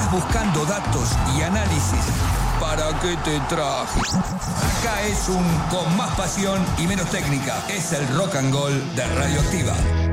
¿Estás buscando datos y análisis? ¿Para qué te traje? Acá es un con más pasión y menos técnica. Es el rock and roll de Radioactiva.